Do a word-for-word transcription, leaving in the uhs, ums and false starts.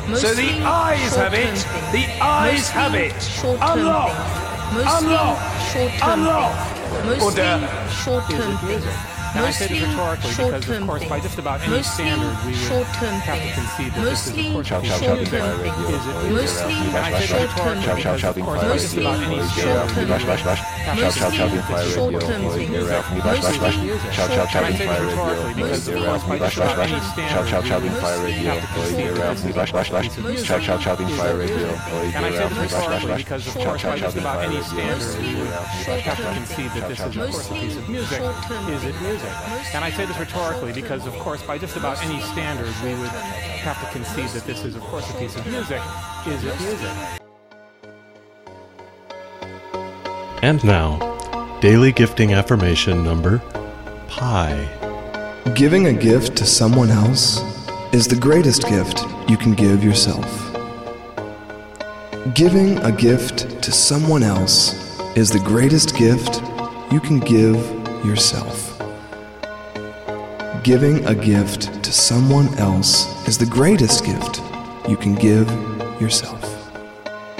So the eyes have it. The eyes have it. Unlock. Unlock. Unlock. Order. Short-term things. And I say this rhetorically because, of course, by just about any standard, we would have to concede that this is, of course, short-term short-term things. things. Mostly And I say this short-term rhetorically because, of course, by just about any standard, we would have to concede that this is, of course, a piece of music. And I say this rhetorically because, of course, by just about any standard, we would have to concede that this is, of course, a piece of music. And I say this rhetorically because, of course, by just about any standard, we would have to concede that this is, of course, a piece of music. Is it music? And I say this rhetorically because, of course, by just about any standard, we would have to concede that this is, of course, a piece of music. Is it music? And now, daily gifting affirmation number pi. Giving a gift to someone else is the greatest gift you can give yourself. Giving a gift to someone else is the greatest gift you can give yourself. Giving a gift to someone else is the greatest gift you can give yourself.